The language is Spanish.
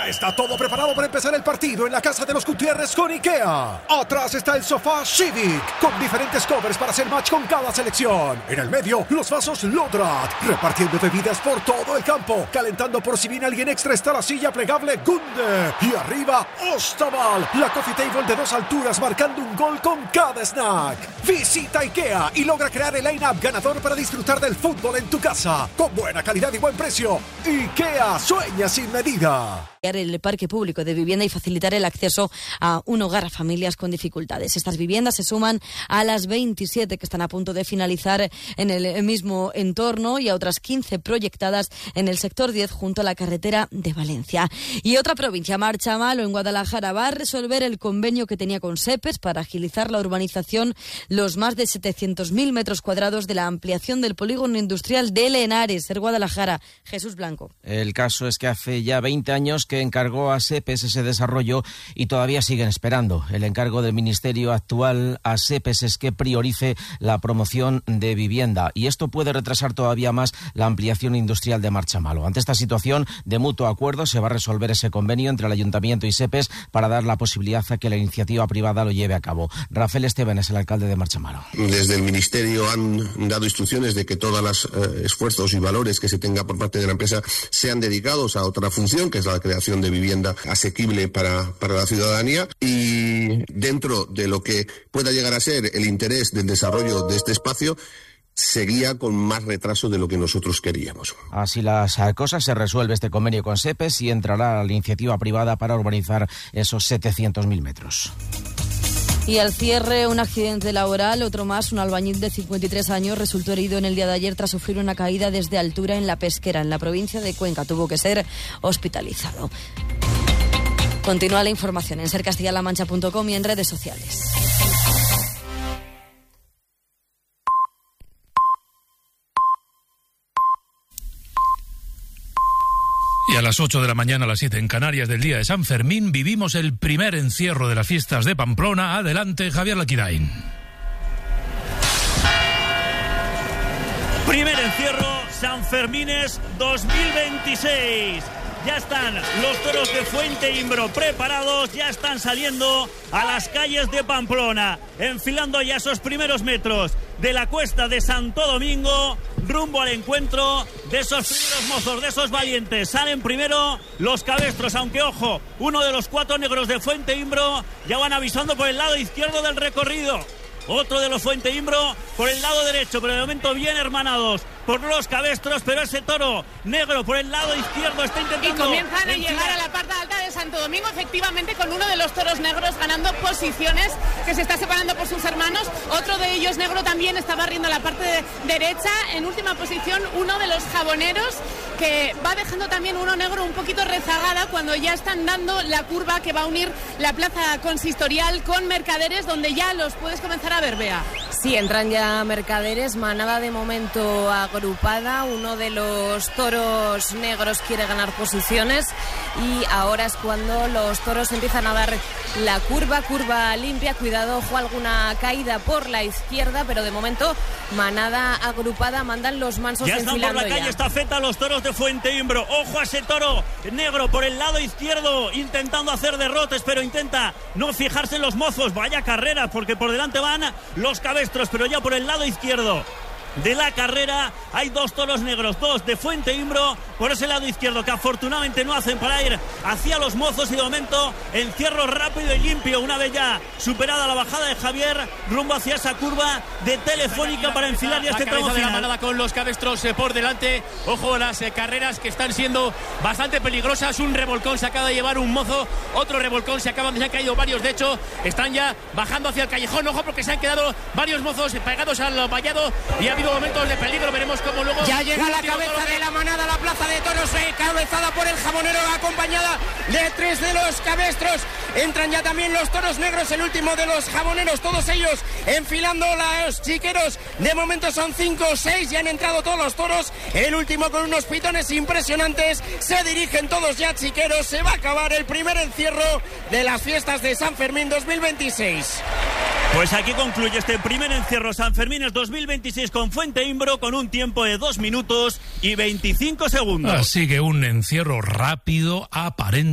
Ya está todo preparado para empezar el partido en la casa de los Gutiérrez con IKEA. Atrás está el sofá Civic, con diferentes covers para hacer match con cada selección. En el medio, los vasos Lodrat, repartiendo bebidas por todo el campo. Calentando por si viene alguien extra está la silla plegable Gunde. Y arriba, Ostaval, la coffee table de 2 alturas marcando un gol con cada snack. Visita IKEA y logra crear el line-up ganador para disfrutar del fútbol en tu casa. Con buena calidad y buen precio. IKEA, sueña sin medida. El parque público de vivienda y facilitar el acceso a un hogar a familias con dificultades. Estas viviendas se suman a las 27 que están a punto de finalizar en el mismo entorno y a otras 15 proyectadas en el sector 10 junto a la carretera de Valencia. Y otra provincia, Marchamalo, en Guadalajara, va a resolver el convenio que tenía con SEPES para agilizar la urbanización, los más de 700.000 metros cuadrados de la ampliación del polígono industrial de Lenares, en Guadalajara. Jesús Blanco. El caso es que hace ya 20 años que encargó a SEPES ese desarrollo y todavía siguen esperando. El encargo del ministerio actual a SEPES es que priorice la promoción de vivienda y esto puede retrasar todavía más la ampliación industrial de Marchamalo. Ante esta situación, de mutuo acuerdo, se va a resolver ese convenio entre el Ayuntamiento y SEPES para dar la posibilidad a que la iniciativa privada lo lleve a cabo. Rafael Esteban es el alcalde de Marchamalo. Desde el ministerio han dado instrucciones de que todos los esfuerzos y valores que se tenga por parte de la empresa sean dedicados a otra función, que es la creación de vivienda asequible para la ciudadanía, y dentro de lo que pueda llegar a ser el interés del desarrollo de este espacio, seguía con más retraso de lo que nosotros queríamos. Así las cosas, se resuelve este convenio con SEPES y entrará la iniciativa privada para urbanizar esos 700.000 metros. Y al cierre, un accidente laboral, otro más. Un albañil de 53 años resultó herido en el día de ayer tras sufrir una caída desde altura en La Pesquera, en la provincia de Cuenca. Tuvo que ser hospitalizado. Continúa la información en sercastellalamancha.com y en redes sociales. Y a las 8 de la mañana, a las 7 en Canarias del día de San Fermín, vivimos el primer encierro de las fiestas de Pamplona. Adelante, Javier Laquirain. Primer encierro, San Fermines 2026. Ya están los toros de Fuenteimbro preparados, ya están saliendo a las calles de Pamplona, enfilando ya esos primeros metros de la cuesta de Santo Domingo, rumbo al encuentro de esos primeros mozos, de esos valientes. Salen primero los cabestros, aunque ojo, uno de los 4 negros de Fuenteimbro ya van avisando por el lado izquierdo del recorrido. Otro de los Fuenteimbro por el lado derecho, pero de momento bien hermanados por los cabestros, pero ese toro negro por el lado izquierdo está intentando... Y comienzan a llegar a la parte alta de Santo Domingo, efectivamente con uno de los toros negros ganando posiciones, que se está separando por sus hermanos. Otro de ellos negro también está barriendo la parte derecha. En última posición, uno de los jaboneros, que va dejando también uno negro un poquito rezagada cuando ya están dando la curva que va a unir la plaza consistorial con Mercaderes, donde ya los puedes comenzar a ver, Bea. Sí, entran ya Mercaderes, manada de momento agrupada. Uno de los toros negros quiere ganar posiciones y ahora es cuando los toros empiezan a dar la curva limpia. Cuidado, ojo, alguna caída por la izquierda, pero de momento manada agrupada, mandan los mansos ya están por la calle estafeta los toros de Fuenteimbro. Ojo a ese toro negro por el lado izquierdo intentando hacer derrotes, pero intenta no fijarse en los mozos. Vaya carrera, porque por delante van los cabestros, pero ya por el lado izquierdo de la carrera hay 2 toros negros, 2 de Fuenteimbro por ese lado izquierdo, que afortunadamente no hacen para ir hacia los mozos, y de momento encierro rápido y limpio una vez ya superada la bajada de Javier rumbo hacia esa curva de Telefónica para enfilar ya este tramo final. La manada con los cabestros por delante. Ojo a las carreras que están siendo bastante peligrosas. Un revolcón se acaba de llevar un mozo, otro revolcón se han caído varios, de hecho están ya bajando hacia el callejón. Ojo, porque se han quedado varios mozos pegados al vallado y ha habido momentos de peligro. Veremos cómo luego ya llega la cabeza de la manada a la plaza de toros, cabezada por el jabonero, acompañada de 3 de los cabestros. Entran ya también los toros negros, el último de los jaboneros, todos ellos enfilando los chiqueros. De momento son 5 o 6, ya han entrado todos los toros, el último con unos pitones impresionantes. Se dirigen todos ya chiqueros. Se va a acabar el primer encierro de las fiestas de San Fermín 2026. Pues aquí concluye este primer encierro San Fermines 2026 con Fuenteimbro, con un tiempo de 2 minutos y 25 segundos. Así que un encierro rápido, aparente.